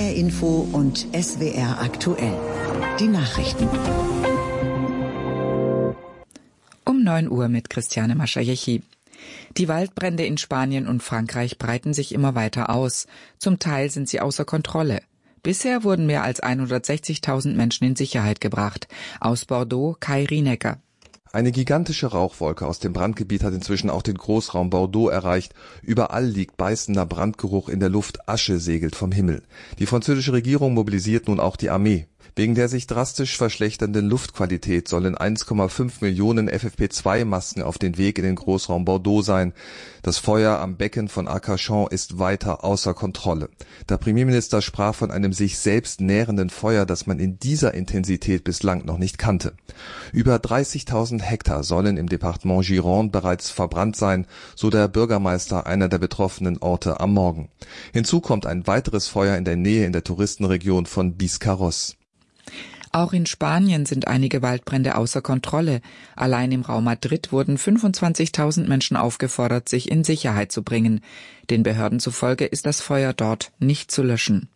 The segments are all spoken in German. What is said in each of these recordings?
HR Info und SWR aktuell. Die Nachrichten. Um 9 Uhr mit Christiane Maschajechi. Die Waldbrände in Spanien und Frankreich breiten sich immer weiter aus. Zum Teil sind sie außer Kontrolle. Bisher wurden mehr als 160.000 Menschen in Sicherheit gebracht. Aus Bordeaux, Kai Rienecker. Eine gigantische Rauchwolke aus dem Brandgebiet hat inzwischen auch den Großraum Bordeaux erreicht. Überall liegt beißender Brandgeruch in der Luft, Asche segelt vom Himmel. Die französische Regierung mobilisiert nun auch die Armee. Wegen der sich drastisch verschlechternden Luftqualität sollen 1,5 Millionen FFP2-Masken auf den Weg in den Großraum Bordeaux sein. Das Feuer am Becken von Arcachon ist weiter außer Kontrolle. Der Premierminister sprach von einem sich selbst nährenden Feuer, das man in dieser Intensität bislang noch nicht kannte. Über 30.000 Hektar sollen im Departement Gironde bereits verbrannt sein, so der Bürgermeister einer der betroffenen Orte am Morgen. Hinzu kommt ein weiteres Feuer in der Nähe in der Touristenregion von Biscarrosse. Auch in Spanien sind einige Waldbrände außer Kontrolle. Allein im Raum Madrid wurden 25.000 Menschen aufgefordert, sich in Sicherheit zu bringen. Den Behörden zufolge ist das Feuer dort nicht zu löschen.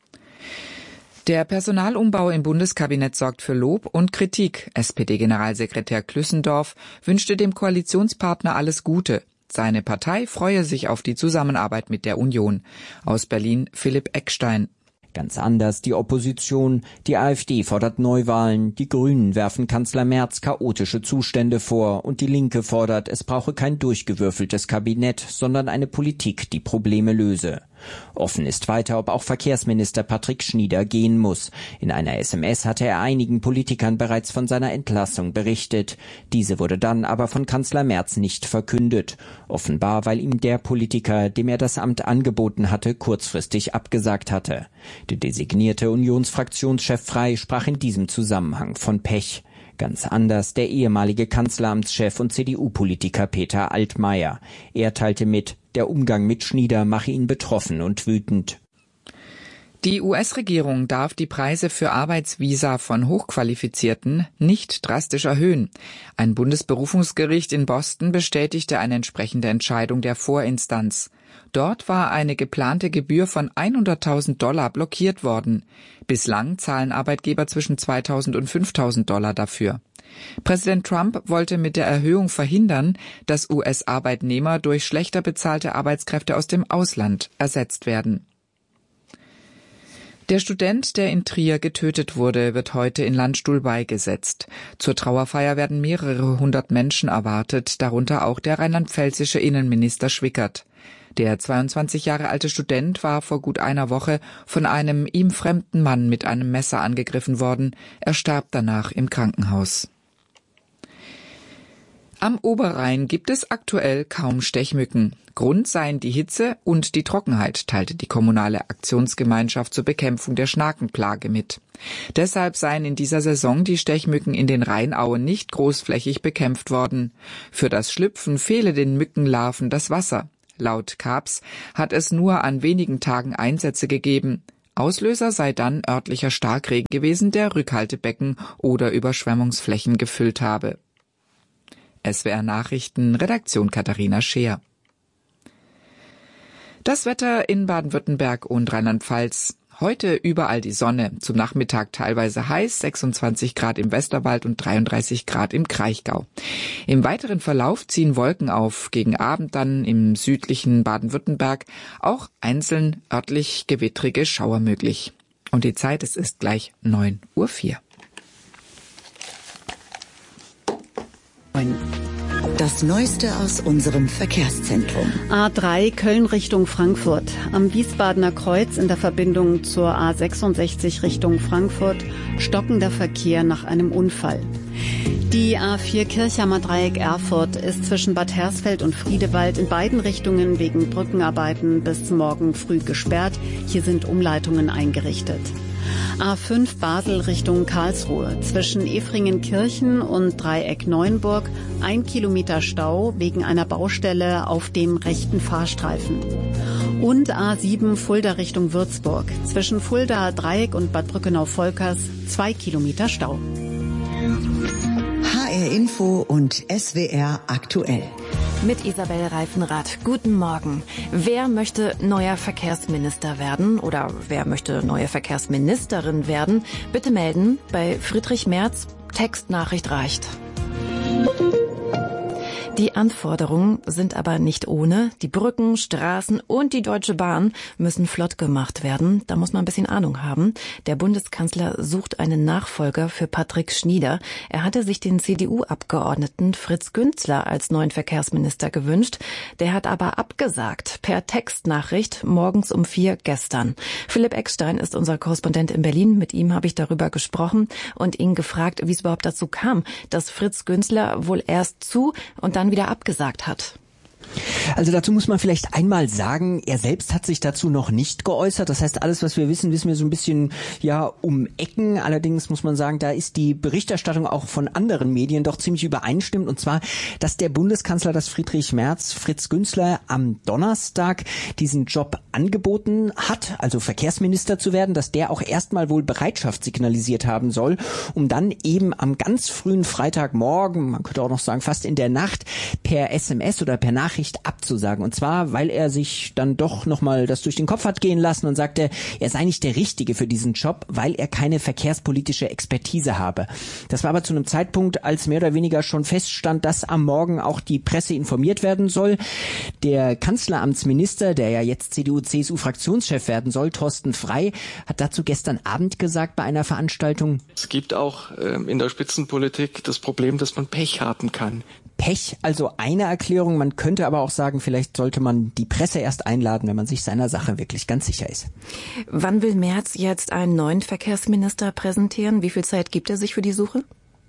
Der Personalumbau im Bundeskabinett sorgt für Lob und Kritik. SPD-Generalsekretär Klüssendorf wünschte dem Koalitionspartner alles Gute. Seine Partei freue sich auf die Zusammenarbeit mit der Union. Aus Berlin Philipp Eckstein. Ganz anders die Opposition. Die AfD fordert Neuwahlen, die Grünen werfen Kanzler Merz chaotische Zustände vor und die Linke fordert, es brauche kein durchgewürfeltes Kabinett, sondern eine Politik, die Probleme löse. Offen ist weiter, ob auch Verkehrsminister Patrick Schnieder gehen muss. In einer SMS hatte er einigen Politikern bereits von seiner Entlassung berichtet. Diese wurde dann aber von Kanzler Merz nicht verkündet. Offenbar, weil ihm der Politiker, dem er das Amt angeboten hatte, kurzfristig abgesagt hatte. Der designierte Unionsfraktionschef Frey sprach in diesem Zusammenhang von Pech. Ganz anders der ehemalige Kanzleramtschef und CDU-Politiker Peter Altmaier. Er teilte mit, der Umgang mit Schnieder mache ihn betroffen und wütend. Die US-Regierung darf die Preise für Arbeitsvisa von Hochqualifizierten nicht drastisch erhöhen. Ein Bundesberufungsgericht in Boston bestätigte eine entsprechende Entscheidung der Vorinstanz. Dort war eine geplante Gebühr von $100.000 blockiert worden. Bislang zahlen Arbeitgeber zwischen $2.000 und $5.000 dafür. Präsident Trump wollte mit der Erhöhung verhindern, dass US-Arbeitnehmer durch schlechter bezahlte Arbeitskräfte aus dem Ausland ersetzt werden. Der Student, der in Trier getötet wurde, wird heute in Landstuhl beigesetzt. Zur Trauerfeier werden mehrere hundert Menschen erwartet, darunter auch der rheinland-pfälzische Innenminister Schwickert. Der 22 Jahre alte Student war vor gut einer Woche von einem ihm fremden Mann mit einem Messer angegriffen worden. Er starb danach im Krankenhaus. Am Oberrhein gibt es aktuell kaum Stechmücken. Grund seien die Hitze und die Trockenheit, teilte die kommunale Aktionsgemeinschaft zur Bekämpfung der Schnakenplage mit. Deshalb seien in dieser Saison die Stechmücken in den Rheinauen nicht großflächig bekämpft worden. Für das Schlüpfen fehle den Mückenlarven das Wasser. Laut Kaps hat es nur an wenigen Tagen Einsätze gegeben. Auslöser sei dann örtlicher Starkregen gewesen, der Rückhaltebecken oder Überschwemmungsflächen gefüllt habe. SWR Nachrichten, Redaktion Katharina Scheer. Das Wetter in Baden-Württemberg und Rheinland-Pfalz. Heute überall die Sonne, zum Nachmittag teilweise heiß, 26 Grad im Westerwald und 33 Grad im Kraichgau. Im weiteren Verlauf ziehen Wolken auf, gegen Abend dann im südlichen Baden-Württemberg auch einzeln örtlich gewittrige Schauer möglich. Und die Zeit, es ist gleich 9:04 Uhr. Das Neueste aus unserem Verkehrszentrum. A3 Köln Richtung Frankfurt. Am Wiesbadener Kreuz in der Verbindung zur A66 Richtung Frankfurt stockender Verkehr nach einem Unfall. Die A4 Kirchhammer Dreieck Erfurt ist zwischen Bad Hersfeld und Friedewald in beiden Richtungen wegen Brückenarbeiten bis morgen früh gesperrt. Hier sind Umleitungen eingerichtet. A5 Basel Richtung Karlsruhe. Zwischen Efringenkirchen und Dreieck Neuenburg 1 Kilometer Stau wegen einer Baustelle auf dem rechten Fahrstreifen. Und A7 Fulda Richtung Würzburg. Zwischen Fulda Dreieck und Bad Brückenau-Volkers 2 Kilometer Stau. HR Info und SWR aktuell. Mit Isabel Reifenrath. Guten Morgen. Wer möchte neuer Verkehrsminister werden oder wer möchte neue Verkehrsministerin werden? Bitte melden bei Friedrich Merz. Textnachricht reicht. Die Anforderungen sind aber nicht ohne. Die Brücken, Straßen und die Deutsche Bahn müssen flott gemacht werden. Da muss man ein bisschen Ahnung haben. Der Bundeskanzler sucht einen Nachfolger für Patrick Schnieder. Er hatte sich den CDU-Abgeordneten Fritz Günzler als neuen Verkehrsminister gewünscht. Der hat aber abgesagt. Per Textnachricht morgens um 4 gestern. Philipp Eckstein ist unser Korrespondent in Berlin. Mit ihm habe ich darüber gesprochen und ihn gefragt, wie es überhaupt dazu kam, dass Fritz Günzler wohl erst zu und dann wieder abgesagt hat. Also dazu muss man vielleicht einmal sagen, er selbst hat sich dazu noch nicht geäußert. Das heißt, alles, was wir wissen, wissen wir so ein bisschen um Ecken. Allerdings muss man sagen, da ist die Berichterstattung auch von anderen Medien doch ziemlich übereinstimmend. Und zwar, dass der Bundeskanzler, dass Friedrich Merz, Fritz Günzler am Donnerstag diesen Job angeboten hat, also Verkehrsminister zu werden, dass der auch erstmal wohl Bereitschaft signalisiert haben soll, um dann eben am ganz frühen Freitagmorgen, man könnte auch noch sagen fast in der Nacht, per SMS oder per Nachricht abzusagen. Und zwar, weil er sich dann doch nochmal das durch den Kopf hat gehen lassen und sagte, er sei nicht der Richtige für diesen Job, weil er keine verkehrspolitische Expertise habe. Das war aber zu einem Zeitpunkt, als mehr oder weniger schon feststand, dass am Morgen auch die Presse informiert werden soll. Der Kanzleramtsminister, der ja jetzt CDU-CSU-Fraktionschef werden soll, Thorsten Frey, hat dazu gestern Abend gesagt bei einer Veranstaltung: Es gibt auch in der Spitzenpolitik das Problem, dass man Pech haben kann. Pech, also eine Erklärung. Man könnte aber auch sagen, vielleicht sollte man die Presse erst einladen, wenn man sich seiner Sache wirklich ganz sicher ist. Wann will Merz jetzt einen neuen Verkehrsminister präsentieren? Wie viel Zeit gibt er sich für die Suche?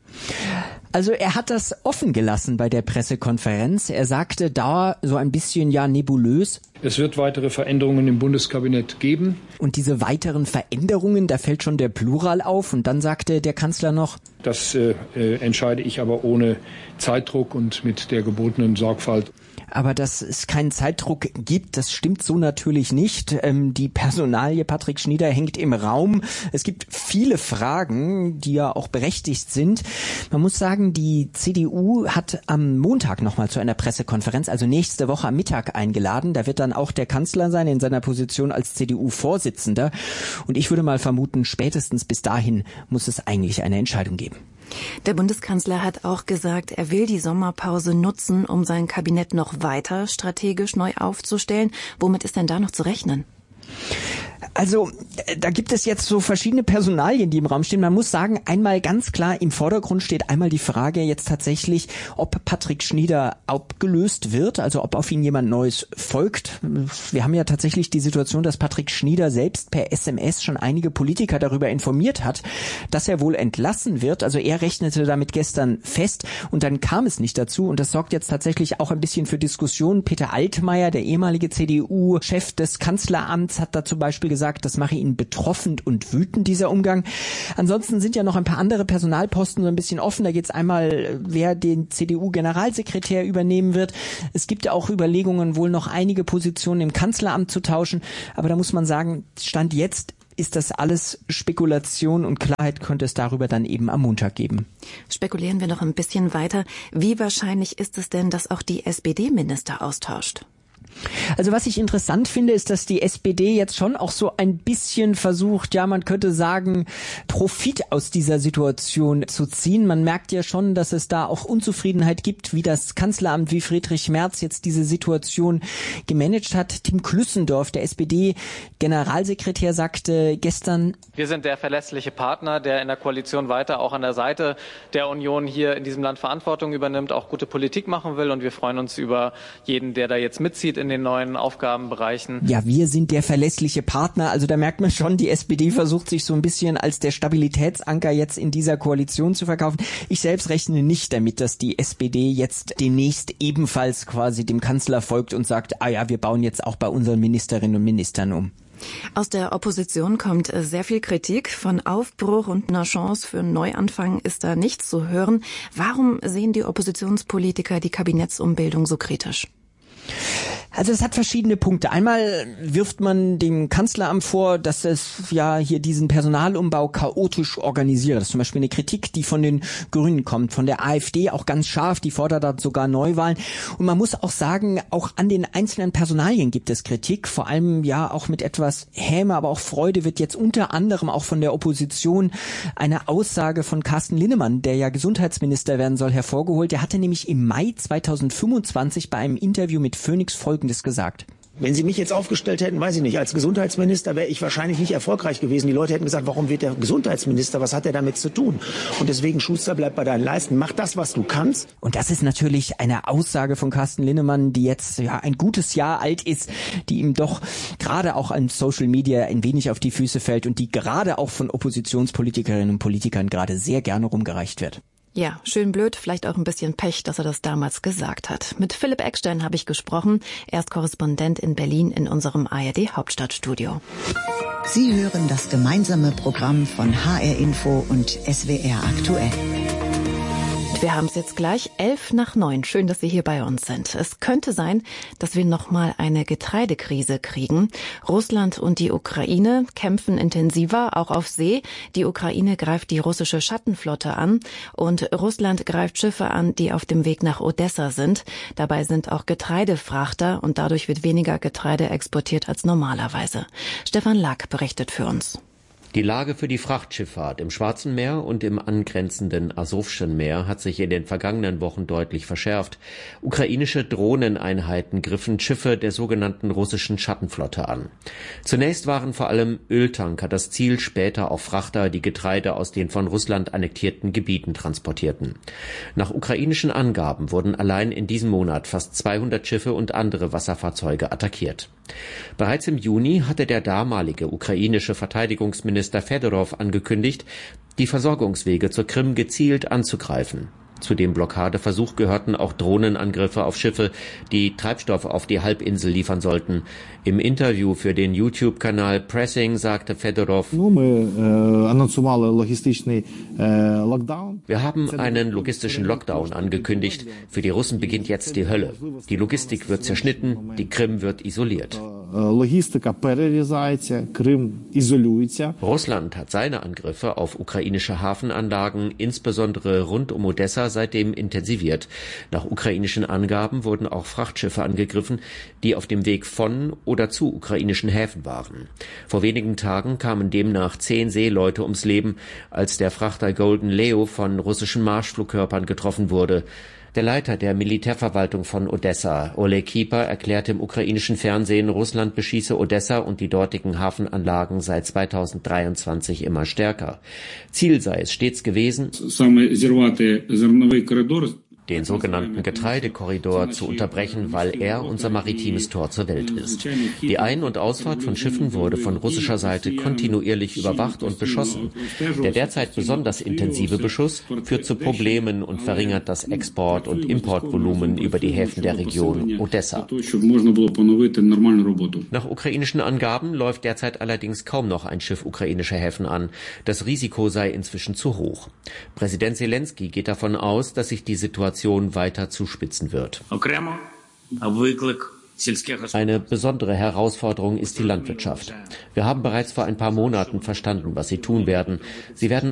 Also er hat das offen gelassen bei der Pressekonferenz. Er sagte da so ein bisschen nebulös: Es wird weitere Veränderungen im Bundeskabinett geben. Und diese weiteren Veränderungen, da fällt schon der Plural auf. Und dann sagte der Kanzler noch: Das entscheide ich aber ohne Zeitdruck und mit der gebotenen Sorgfalt. Aber dass es keinen Zeitdruck gibt, das stimmt so natürlich nicht. Die Personalie Patrick Schnieder hängt im Raum. Es gibt viele Fragen, die ja auch berechtigt sind. Man muss sagen, die CDU hat am Montag nochmal zu einer Pressekonferenz, also nächste Woche am Mittag, eingeladen. Da wird dann auch der Kanzler sein in seiner Position als CDU-Vorsitzender. Und ich würde mal vermuten, spätestens bis dahin muss es eigentlich eine Entscheidung geben. Der Bundeskanzler hat auch gesagt, er will die Sommerpause nutzen, um sein Kabinett noch weiter strategisch neu aufzustellen. Womit ist denn da noch zu rechnen? Also da gibt es jetzt so verschiedene Personalien, die im Raum stehen. Man muss sagen, einmal ganz klar im Vordergrund steht einmal die Frage jetzt tatsächlich, ob Patrick Schnieder abgelöst wird, also ob auf ihn jemand Neues folgt. Wir haben ja tatsächlich die Situation, dass Patrick Schnieder selbst per SMS schon einige Politiker darüber informiert hat, dass er wohl entlassen wird. Also er rechnete damit gestern fest und dann kam es nicht dazu. Und das sorgt jetzt tatsächlich auch ein bisschen für Diskussionen. Peter Altmaier, der ehemalige CDU-Chef des Kanzleramts, hat da zum Beispiel gesagt, das mache ihn betroffen und wütend, dieser Umgang. Ansonsten sind ja noch ein paar andere Personalposten so ein bisschen offen. Da geht es einmal, wer den CDU-Generalsekretär übernehmen wird. Es gibt ja auch Überlegungen, wohl noch einige Positionen im Kanzleramt zu tauschen. Aber da muss man sagen, Stand jetzt ist das alles Spekulation und Klarheit könnte es darüber dann eben am Montag geben. Spekulieren wir noch ein bisschen weiter. Wie wahrscheinlich ist es denn, dass auch die SPD Minister austauscht? Also was ich interessant finde, ist, dass die SPD jetzt schon auch so ein bisschen versucht, man könnte sagen, Profit aus dieser Situation zu ziehen. Man merkt ja schon, dass es da auch Unzufriedenheit gibt, wie das Kanzleramt, wie Friedrich Merz jetzt diese Situation gemanagt hat. Tim Klüssendorf, der SPD-Generalsekretär, sagte gestern: Wir sind der verlässliche Partner, der in der Koalition weiter auch an der Seite der Union hier in diesem Land Verantwortung übernimmt, auch gute Politik machen will. Und wir freuen uns über jeden, der da jetzt mitzieht in den neuen Aufgabenbereichen. Ja, wir sind der verlässliche Partner. Also da merkt man schon, die SPD versucht sich so ein bisschen als der Stabilitätsanker jetzt in dieser Koalition zu verkaufen. Ich selbst rechne nicht damit, dass die SPD jetzt demnächst ebenfalls quasi dem Kanzler folgt und sagt, wir bauen jetzt auch bei unseren Ministerinnen und Ministern um. Aus der Opposition kommt sehr viel Kritik. Von Aufbruch und einer Chance für einen Neuanfang ist da nichts zu hören. Warum sehen die Oppositionspolitiker die Kabinettsumbildung so kritisch? Also es hat verschiedene Punkte. Einmal wirft man dem Kanzleramt vor, dass es ja hier diesen Personalumbau chaotisch organisiert. Das ist zum Beispiel eine Kritik, die von den Grünen kommt, von der AfD auch ganz scharf, die fordert da sogar Neuwahlen. Und man muss auch sagen, auch an den einzelnen Personalien gibt es Kritik, vor allem ja auch mit etwas Häme, aber auch Freude wird jetzt unter anderem auch von der Opposition eine Aussage von Carsten Linnemann, der ja Gesundheitsminister werden soll, hervorgeholt. Der hatte nämlich im Mai 2025 bei einem Interview mit Phoenix Folgendes gesagt. Wenn Sie mich jetzt aufgestellt hätten, weiß ich nicht, als Gesundheitsminister wäre ich wahrscheinlich nicht erfolgreich gewesen. Die Leute hätten gesagt, warum wird der Gesundheitsminister, was hat er damit zu tun? Und deswegen, Schuster, bleib bei deinen Leisten, mach das, was du kannst. Und das ist natürlich eine Aussage von Carsten Linnemann, die jetzt ja ein gutes Jahr alt ist, die ihm doch gerade auch an Social Media ein wenig auf die Füße fällt und die gerade auch von Oppositionspolitikerinnen und Politikern gerade sehr gerne rumgereicht wird. Ja, schön blöd, vielleicht auch ein bisschen Pech, dass er das damals gesagt hat. Mit Philipp Eckstein habe ich gesprochen. Er ist Korrespondent in Berlin in unserem ARD-Hauptstadtstudio. Sie hören das gemeinsame Programm von HR Info und SWR aktuell. Wir haben es jetzt gleich 8:55. Schön, dass Sie hier bei uns sind. Es könnte sein, dass wir nochmal eine Getreidekrise kriegen. Russland und die Ukraine kämpfen intensiver, auch auf See. Die Ukraine greift die russische Schattenflotte an und Russland greift Schiffe an, die auf dem Weg nach Odessa sind. Dabei sind auch Getreidefrachter und dadurch wird weniger Getreide exportiert als normalerweise. Stefan Lack berichtet für uns. Die Lage für die Frachtschifffahrt im Schwarzen Meer und im angrenzenden Asowschen Meer hat sich in den vergangenen Wochen deutlich verschärft. Ukrainische Drohneneinheiten griffen Schiffe der sogenannten russischen Schattenflotte an. Zunächst waren vor allem Öltanker das Ziel, später auch Frachter, die Getreide aus den von Russland annektierten Gebieten transportierten. Nach ukrainischen Angaben wurden allein in diesem Monat fast 200 Schiffe und andere Wasserfahrzeuge attackiert. Bereits im Juni hatte der damalige ukrainische Verteidigungsminister Fedorov angekündigt, die Versorgungswege zur Krim gezielt anzugreifen. Zu dem Blockadeversuch gehörten auch Drohnenangriffe auf Schiffe, die Treibstoff auf die Halbinsel liefern sollten. Im Interview für den YouTube-Kanal Pressing sagte Fedorov: Wir haben einen logistischen Lockdown angekündigt. Für die Russen beginnt jetzt die Hölle. Die Logistik wird zerschnitten, die Krim wird isoliert. Russland hat seine Angriffe auf ukrainische Hafenanlagen, insbesondere rund um Odessa, seitdem intensiviert. Nach ukrainischen Angaben wurden auch Frachtschiffe angegriffen, die auf dem Weg von oder zu ukrainischen Häfen waren. Vor wenigen Tagen kamen demnach 10 Seeleute ums Leben, als der Frachter Golden Leo von russischen Marschflugkörpern getroffen wurde. Der Leiter der Militärverwaltung von Odessa, Oleg Kipa, erklärte im ukrainischen Fernsehen, Russland beschieße Odessa und die dortigen Hafenanlagen seit 2023 immer stärker. Ziel sei es stets gewesen, den sogenannten Getreidekorridor zu unterbrechen, weil er unser maritimes Tor zur Welt ist. Die Ein- und Ausfahrt von Schiffen wurde von russischer Seite kontinuierlich überwacht und beschossen. Der derzeit besonders intensive Beschuss führt zu Problemen und verringert das Export- und Importvolumen über die Häfen der Region Odessa. Nach ukrainischen Angaben läuft derzeit allerdings kaum noch ein Schiff ukrainischer Häfen an. Das Risiko sei inzwischen zu hoch. Präsident Selenskyj geht davon aus, dass sich die Situation weiter zuspitzen wird. Eine besondere Herausforderung ist die Landwirtschaft. Wir haben bereits vor ein paar Monaten verstanden, was sie tun werden. Sie werden